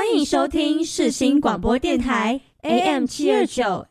欢迎收听世新广播电台 AM729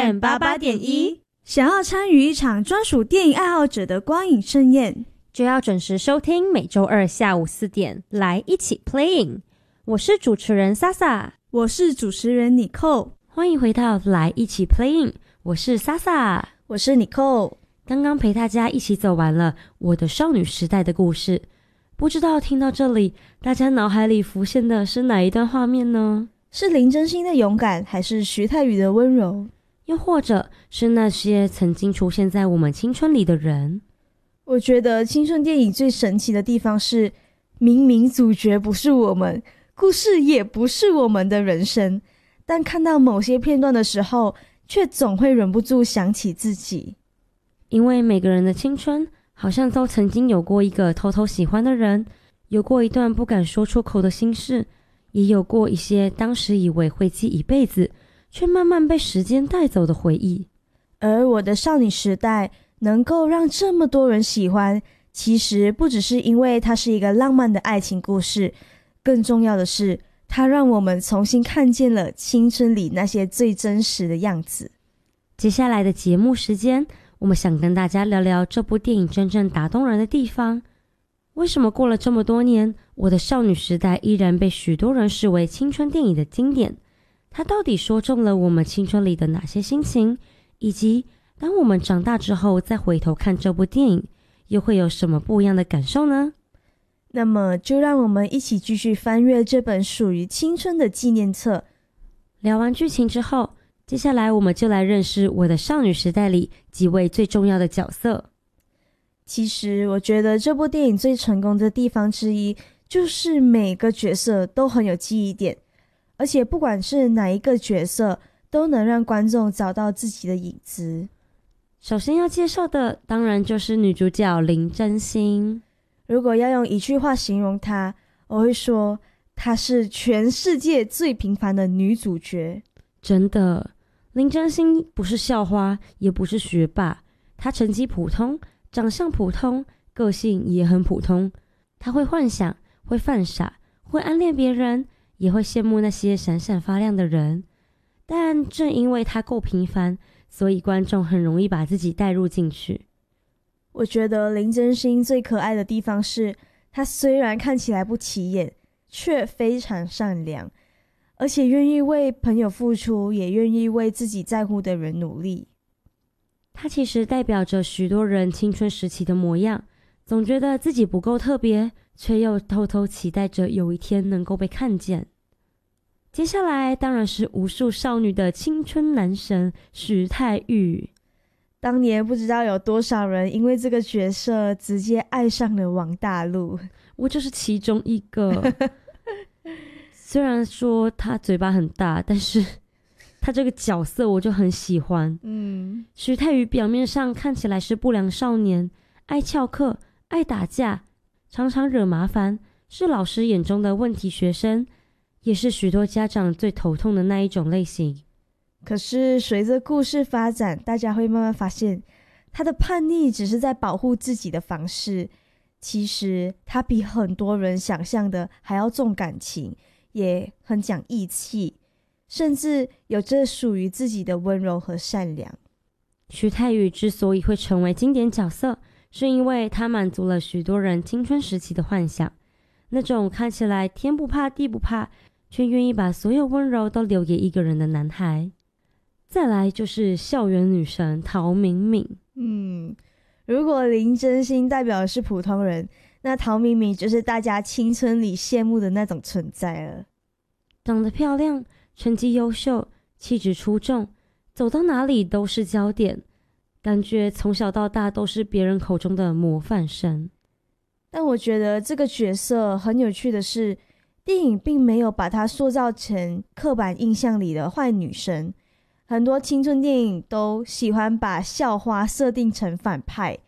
FM88.1。 想要参与一场专属电影爱好者的光影盛宴， 就要准时收听每周二下午4点来一起 playing。 我是主持人 Sasa， 我是主持人 Nicole。 欢迎回到来一起 playing， 我是 Sasa， 我是 Nicole。 刚刚陪大家一起走完了我的少女时代的故事，不知道听到这里大家脑海里浮现的是哪一段画面呢？ 是林真心的勇敢，还是徐太宇的温柔， 又或者是那些曾经出现在我们青春里的人？ 我觉得青春电影最神奇的地方是，明明主角不是我们，故事也不是我们的人生，但看到某些片段的时候，却总会忍不住想起自己。 因为每个人的青春好像都曾经有过一个偷偷喜欢的人，有过一段不敢说出口的心事，也有过一些当时以为会记一辈子，却慢慢被时间带走的回忆。 而我的少女时代能够让这么多人喜欢，其实不只是因为它是一个浪漫的爱情故事，更重要的是它让我们重新看见了青春里那些最真实的样子。 接下来的节目时间，我们想跟大家聊聊这部电影真正打动人的地方。为什么过了这么多年，我的少女时代依然被许多人视为青春电影的经典？它到底说中了我们青春里的哪些心情？以及当我们长大之后再回头看这部电影，又会有什么不一样的感受呢？ 那么就让我们一起继续翻阅这本属于青春的纪念册。 聊完剧情之后，接下来我们就来认识我的少女时代里几位最重要的角色。 其实我觉得这部电影最成功的地方之一，就是每个角色都很有记忆点，而且不管是哪一个角色，都能让观众找到自己的影子。 首先要介绍的当然就是女主角林真心。 如果要用一句话形容她，我会说她是全世界最平凡的女主角。 真的，林真心不是校花，也不是学霸，她成绩普通，长相普通，个性也很普通。她会幻想，会犯傻，会暗恋别人，也会羡慕那些闪闪发亮的人。但正因为她够平凡，所以观众很容易把自己带入进去。 我觉得林真心最可爱的地方是，她虽然看起来不起眼，却非常善良，而且愿意为朋友付出，也愿意为自己在乎的人努力。 她其实代表着许多人青春时期的模样，总觉得自己不够特别，却又偷偷期待着有一天能够被看见。接下来当然是无数少女的青春男神徐太宇。 当年不知道有多少人因为这个角色直接爱上了王大陆， 我就是其中一个。虽然说他嘴巴很大，但是他这个角色我就很喜欢。徐太宇表面上看起来是不良少年，爱翘课，爱打架，常常惹麻烦，是老师眼中的问题学生，也是许多家长最头痛的那一种类型。 可是随着故事发展，大家会慢慢发现，他的叛逆只是在保护自己的方式，其实他比很多人想象的还要重感情，也很讲义气，甚至有着属于自己的温柔和善良。 徐太宇之所以会成为经典角色，是因为他满足了许多人青春时期的幻想，那种看起来天不怕地不怕，却愿意把所有温柔都留给一个人的男孩。再来就是校园女神陶明敏。 如果林真心代表的是普通人，那陶明敏就是大家青春里羡慕的那种存在了。 长得漂亮，成绩优秀，气质出众，走到哪里都是焦点，感觉从小到大都是别人口中的模范生。 但我觉得这个角色很有趣的是，电影并没有把她塑造成刻板印象里的坏女生。很多青春电影都喜欢把校花设定成反派，